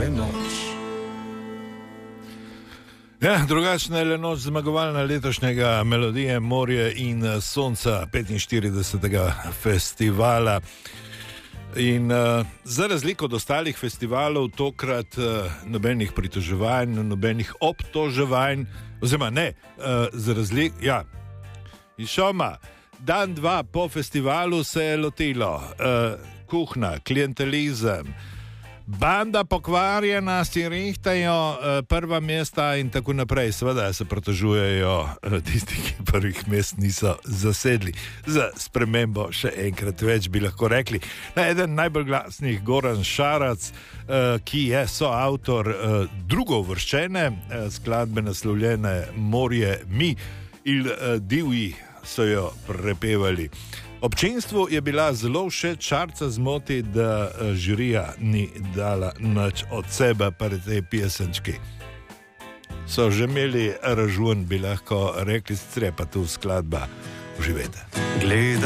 le noč. Ja, drugačna je le noč zmagovalna letošnjega Melodije Morje in sonca 45. festivala. In za razliko od ostalih festivalov tokrat nobenih pritoževanj, nobenih obtoževanj, oziroma ne, za razliko, ja, in šoma, dan, dva po festivalu se je lotilo kuhna, klientelizem, banda pokvarjena, si rihtajo prva mesta in tako naprej. Seveda se pritožujejo tisti, ki prvih mest niso zasedli. Za spremembo še enkrat več bi lahko rekli. Eden najbolj glasnih, Goran Šarac, ki je soavtor drugouvrščene skladbe naslovljene Morje mi, Il divji so jo prepevali. Občinstvu je bila zelo všeč, Šarca zmoti, da žirija ni dala nič od sebe pri tej piesenčki. So že imeli ražun, bi lahko rekli, sicer pa tu skladba uživete.